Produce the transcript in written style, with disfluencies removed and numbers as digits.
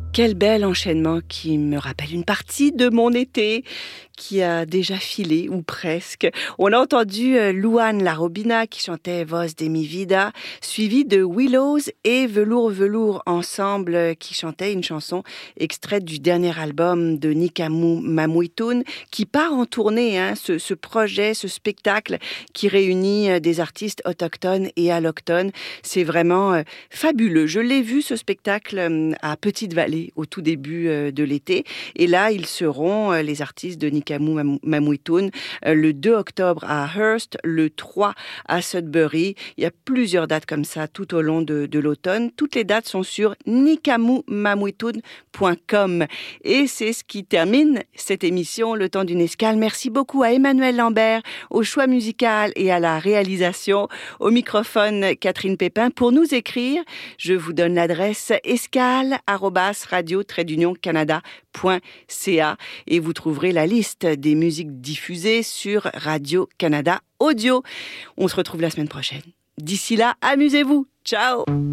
Quel bel enchaînement qui me rappelle une partie de mon été qui a déjà filé, ou presque. On a entendu Luan Larobina qui chantait Voz de mi vida, suivi de Willows et Velours Velours ensemble qui chantait une chanson extraite du dernier album de Nikamu Mamuitun qui part en tournée, ce projet, ce spectacle qui réunit des artistes autochtones et allochtones. C'est vraiment fabuleux. Je l'ai vu ce spectacle à Petite-Vallée au tout début de l'été et là ils seront les artistes de Nikamu Mamuitun le 2 octobre à Hearst, le 3 à Sudbury. Il y a plusieurs dates comme ça tout au long de l'automne. Toutes les dates sont sur nikamumamuitun.com. Et c'est ce qui termine cette émission, Le Temps d'une escale. Merci beaucoup à Emmanuel Lambert, au choix musical et à la réalisation. Au microphone, Catherine Pépin. Pour nous écrire, je vous donne l'adresse escale@radio-canada.ca et vous trouverez la liste des musiques diffusées sur Radio-Canada Audio. On se retrouve la semaine prochaine. D'ici là, amusez-vous. Ciao!